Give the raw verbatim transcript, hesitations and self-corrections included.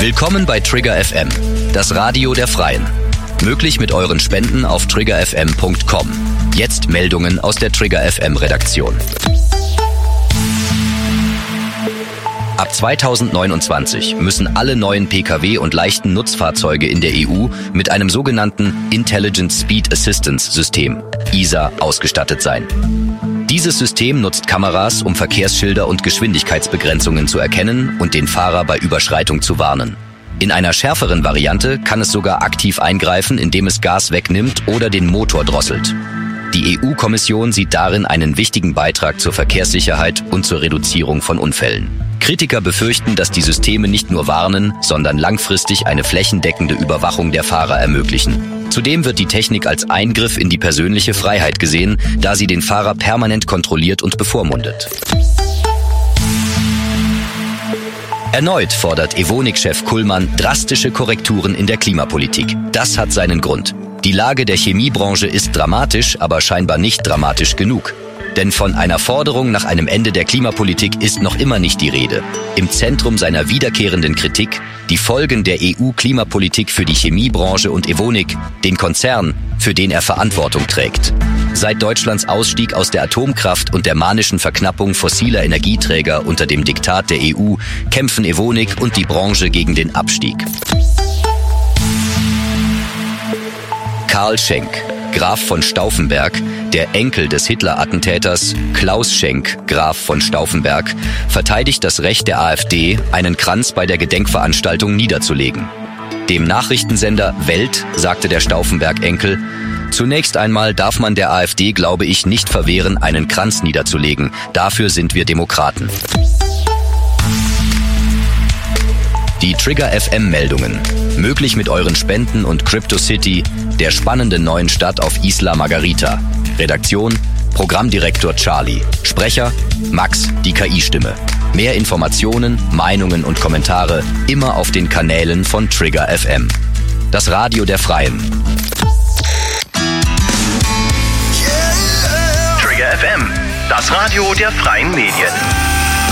Willkommen bei Trigger F M, das Radio der Freien. Möglich mit euren Spenden auf trigger f m punkt com. Jetzt Meldungen aus der Trigger F M Redaktion. Ab zweitausendneunundzwanzig müssen alle neuen Pkw und leichten Nutzfahrzeuge in der E U mit einem sogenannten Intelligent Speed Assistance System, I S A, ausgestattet sein. Dieses System nutzt Kameras, um Verkehrsschilder und Geschwindigkeitsbegrenzungen zu erkennen und den Fahrer bei Überschreitung zu warnen. In einer schärferen Variante kann es sogar aktiv eingreifen, indem es Gas wegnimmt oder den Motor drosselt. Die E U-Kommission sieht darin einen wichtigen Beitrag zur Verkehrssicherheit und zur Reduzierung von Unfällen. Kritiker befürchten, dass die Systeme nicht nur warnen, sondern langfristig eine flächendeckende Überwachung der Fahrer ermöglichen. Zudem wird die Technik als Eingriff in die persönliche Freiheit gesehen, da sie den Fahrer permanent kontrolliert und bevormundet. Erneut fordert Evonik-Chef Kullmann drastische Korrekturen in der Klimapolitik. Das hat seinen Grund. Die Lage der Chemiebranche ist dramatisch, aber scheinbar nicht dramatisch genug. Denn von einer Forderung nach einem Ende der Klimapolitik ist noch immer nicht die Rede. Im Zentrum seiner wiederkehrenden Kritik die Folgen der E U-Klimapolitik für die Chemiebranche und Evonik, den Konzern, für den er Verantwortung trägt. Seit Deutschlands Ausstieg aus der Atomkraft und der manischen Verknappung fossiler Energieträger unter dem Diktat der E U kämpfen Evonik und die Branche gegen den Abstieg. Karl Schenk, Graf von Stauffenberg, der Enkel des Hitler-Attentäters Klaus Schenk, Graf von Stauffenberg, verteidigt das Recht der AfD, einen Kranz bei der Gedenkveranstaltung niederzulegen. Dem Nachrichtensender Welt sagte der Stauffenberg-Enkel: Zunächst einmal darf man der AfD, glaube ich, nicht verwehren, einen Kranz niederzulegen. Dafür sind wir Demokraten. Die Trigger F M-Meldungen. Möglich mit euren Spenden und CryptoCity, der spannenden neuen Stadt auf Isla Margarita. Redaktion: Programmdirektor Charlie. Sprecher: Max, die K I-Stimme. Mehr Informationen, Meinungen und Kommentare immer auf den Kanälen von Trigger F M. Das Radio der Freien. Trigger F M, das Radio der Freien Medien.